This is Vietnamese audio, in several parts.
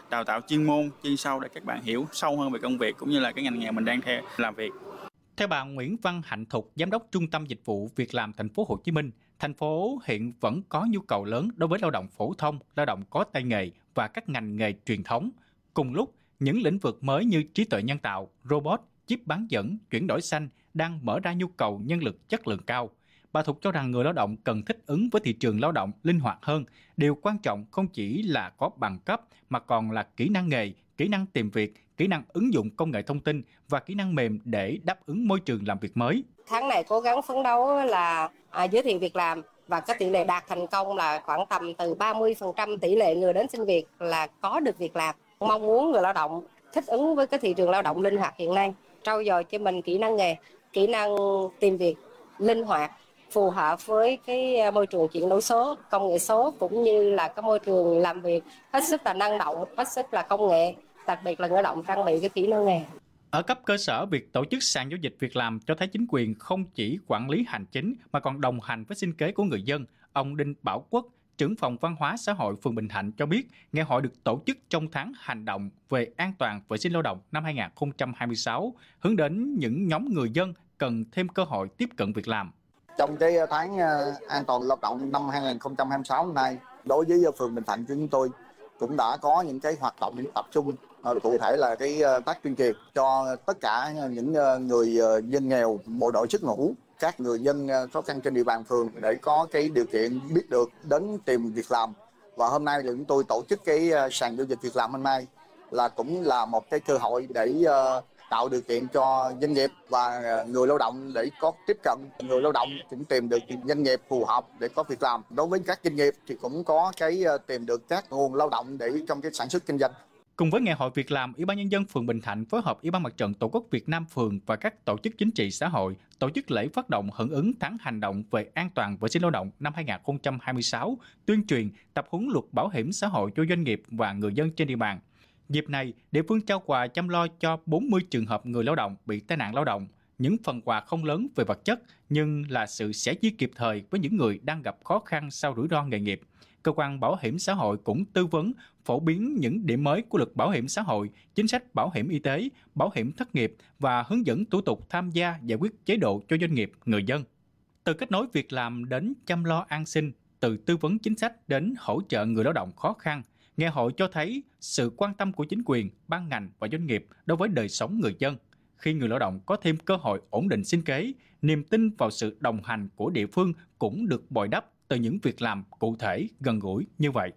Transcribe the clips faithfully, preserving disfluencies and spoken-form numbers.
đào tạo chuyên môn, chuyên sâu để các bạn hiểu sâu hơn về công việc cũng như là cái ngành nghề mình đang theo làm việc. Theo bà Nguyễn Văn Hạnh Thục, Giám đốc Trung tâm Dịch vụ Việc làm Thành phố Hồ Chí Minh, thành phố hiện vẫn có nhu cầu lớn đối với lao động phổ thông, lao động có tay nghề và các ngành nghề truyền thống. Cùng lúc, những lĩnh vực mới như trí tuệ nhân tạo, robot, chip bán dẫn, chuyển đổi xanh đang mở ra nhu cầu nhân lực chất lượng cao. Bà Thục cho rằng người lao động cần thích ứng với thị trường lao động linh hoạt hơn. Điều quan trọng không chỉ là có bằng cấp mà còn là kỹ năng nghề, kỹ năng tìm việc, kỹ năng ứng dụng công nghệ thông tin và kỹ năng mềm để đáp ứng môi trường làm việc mới. Tháng này cố gắng phấn đấu là à, giới thiệu việc làm và có tỷ lệ đạt thành công là khoảng tầm từ ba mươi phần trăm tỷ lệ người đến xin việc là có được việc làm. Mong muốn người lao động thích ứng với cái thị trường lao động linh hoạt hiện nay, trau dồi cho mình kỹ năng nghề, kỹ năng tìm việc linh hoạt, phù hợp với cái môi trường chuyển đổi số, công nghệ số cũng như là cái môi trường làm việc hết sức là năng động, hết sức là công nghệ, đặc biệt là người lao động trang bị cái kỹ năng nghề. Ở cấp cơ sở, việc tổ chức sàn giao dịch việc làm cho thấy chính quyền không chỉ quản lý hành chính mà còn đồng hành với sinh kế của người dân. Ông Đinh Bảo Quốc, trưởng phòng văn hóa xã hội phường Bình Thạnh cho biết, ngày hội được tổ chức trong tháng hành động về an toàn vệ sinh lao động năm hai không hai sáu, hướng đến những nhóm người dân cần thêm cơ hội tiếp cận việc làm. Trong cái tháng an toàn lao động năm hai không hai sáu hôm nay, đối với phường Bình Thạnh của chúng tôi cũng đã có những cái hoạt động tập trung, cụ thể là cái tác tuyên truyền cho tất cả những người dân nghèo, bộ đội xuất ngũ, các người dân khó khăn trên địa bàn phường để có cái điều kiện biết được đến tìm việc làm. Và hôm nay là chúng tôi tổ chức cái sàn giao dịch việc làm hôm nay là cũng là một cái cơ hội để tạo điều kiện cho doanh nghiệp và người lao động để có tiếp cận. Người lao động cũng tìm được doanh nghiệp phù hợp để có việc làm. Đối với các doanh nghiệp thì cũng có cái tìm được các nguồn lao động để trong cái sản xuất kinh doanh. Cùng với ngày hội việc làm, Ủy ban nhân dân phường Bình Thạnh phối hợp Ủy ban Mặt trận Tổ quốc Việt Nam phường và các tổ chức chính trị xã hội tổ chức lễ phát động hưởng ứng tháng hành động về an toàn vệ sinh lao động năm hai không hai sáu, tuyên truyền, tập huấn luật bảo hiểm xã hội cho doanh nghiệp và người dân trên địa bàn. Dịp này, địa phương trao quà chăm lo cho bốn mươi trường hợp người lao động bị tai nạn lao động. Những phần quà không lớn về vật chất nhưng là sự sẻ chia kịp thời với những người đang gặp khó khăn sau rủi ro nghề nghiệp. Cơ quan Bảo hiểm xã hội cũng tư vấn, phổ biến những điểm mới của luật bảo hiểm xã hội, chính sách bảo hiểm y tế, bảo hiểm thất nghiệp và hướng dẫn thủ tục tham gia giải quyết chế độ cho doanh nghiệp, người dân. Từ kết nối việc làm đến chăm lo an sinh, từ tư vấn chính sách đến hỗ trợ người lao động khó khăn, ngày hội cho thấy sự quan tâm của chính quyền, ban ngành và doanh nghiệp đối với đời sống người dân. Khi người lao động có thêm cơ hội ổn định sinh kế, niềm tin vào sự đồng hành của địa phương cũng được bồi đắp từ những việc làm cụ thể, gần gũi như vậy.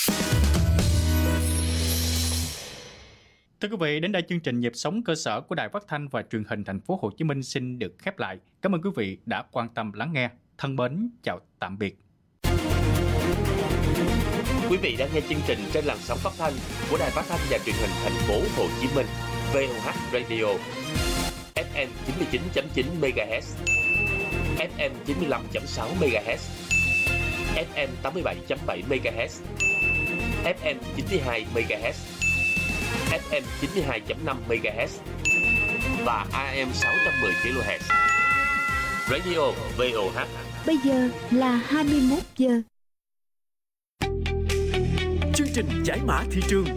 Thưa quý vị, đến đây chương trình Nhịp sống cơ sở của Đài Phát thanh và Truyền hình Thành phố Hồ Chí Minh xin được khép lại. Cảm ơn quý vị đã quan tâm lắng nghe. Thân mến, chào tạm biệt. Quý vị đang nghe chương trình trên làn sóng phát thanh của Đài Phát thanh và Truyền hình Thành phố Hồ Chí Minh, vê o hát Radio, ép em chín mươi chín chấm chín MHz, ép em chín mươi lăm chấm sáu MHz, ép em tám mươi bảy chấm bảy MHz, ép em chín mươi hai MHz, ép em chín mươi hai chấm năm MHz và a em sáu trăm mười kHz. Radio vê o hát. Bây giờ là hai mươi mốt giờ. Chương trình giải mã thị trường.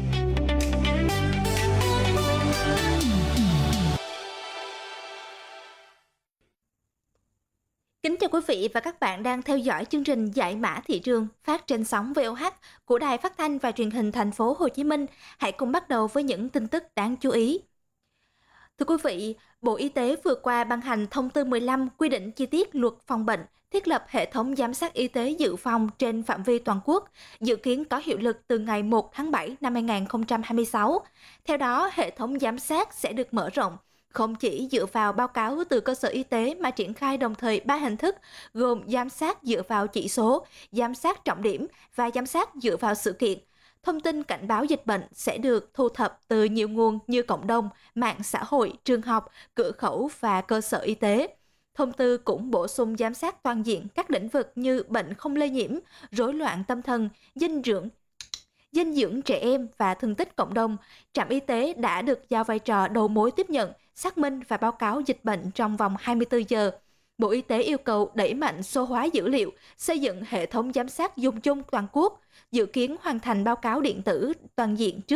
Kính chào quý vị và các bạn đang theo dõi chương trình Giải mã thị trường phát trên sóng vê o hát của Đài Phát thanh và Truyền hình Thành phố Hồ Chí Minh. Hãy cùng bắt đầu với những tin tức đáng chú ý. Thưa quý vị, Bộ Y tế vừa qua ban hành thông tư mười lăm quy định chi tiết luật phòng bệnh, thiết lập hệ thống giám sát y tế dự phòng trên phạm vi toàn quốc, dự kiến có hiệu lực từ ngày một tháng bảy năm hai không hai sáu. Theo đó, hệ thống giám sát sẽ được mở rộng, không chỉ dựa vào báo cáo từ cơ sở y tế mà triển khai đồng thời ba hình thức gồm giám sát dựa vào chỉ số, giám sát trọng điểm và giám sát dựa vào sự kiện. Thông tin cảnh báo dịch bệnh sẽ được thu thập từ nhiều nguồn như cộng đồng, mạng xã hội, trường học, cửa khẩu và cơ sở y tế. Thông tư cũng bổ sung giám sát toàn diện các lĩnh vực như bệnh không lây nhiễm, rối loạn tâm thần, dinh dưỡng, dinh dưỡng trẻ em và thương tích cộng đồng. Trạm y tế đã được giao vai trò đầu mối tiếp nhận, xác minh và báo cáo dịch bệnh trong vòng hai mươi tư giờ. Bộ Y tế yêu cầu đẩy mạnh số hóa dữ liệu, xây dựng hệ thống giám sát dùng chung toàn quốc, dự kiến hoàn thành báo cáo điện tử toàn diện trước